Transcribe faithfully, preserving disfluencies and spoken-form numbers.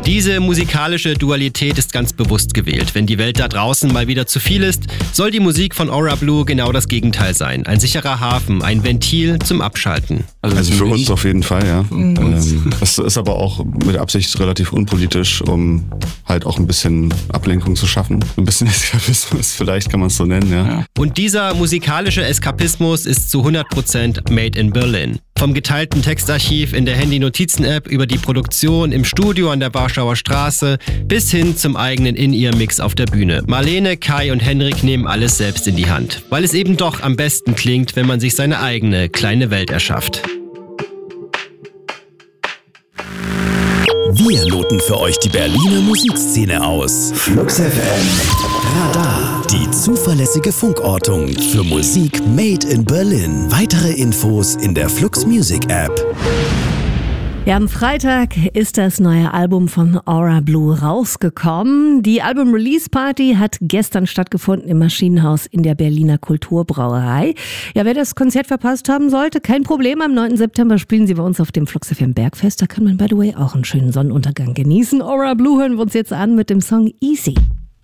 Diese musikalische Dualität ist ganz bewusst gewählt. Wenn die Welt da draußen mal wieder zu viel ist, soll die Musik von Aura Blue genau das Gegenteil sein. Ein sicherer Hafen, ein Ventil zum Abschalten. Also, also für uns auf jeden Fall, ja. Ähm, das ist aber auch mit Absicht relativ unpolitisch, um halt auch ein bisschen Ablenkung zu schaffen. Ein bisschen Eskapismus, vielleicht kann man es so nennen, ja. Und dieser musikalische Eskapismus ist zu hundert Prozent made in Berlin. Vom geteilten Textarchiv in der Handy-Notizen-App über die Produktion im Studio an der Warschauer Straße bis hin zum eigenen In-Ear-Mix auf der Bühne. Marlene, Kai und Henrik nehmen alles selbst in die Hand, weil es eben doch am besten klingt, wenn man sich seine eigene kleine Welt erschafft. Wir loten für euch die Berliner Musikszene aus. Flux F M Radar. Die zuverlässige Funkortung für Musik made in Berlin. Weitere Infos in der Flux Music App. Ja, am Freitag ist das neue Album von Aura Blue rausgekommen. Die Album-Release-Party hat gestern stattgefunden im Maschinenhaus in der Berliner Kulturbrauerei. Ja, wer das Konzert verpasst haben sollte, kein Problem. Am neunten September spielen sie bei uns auf dem Flux F M Bergfest. Da kann man, by the way, auch einen schönen Sonnenuntergang genießen. Aura Blue hören wir uns jetzt an mit dem Song Easy.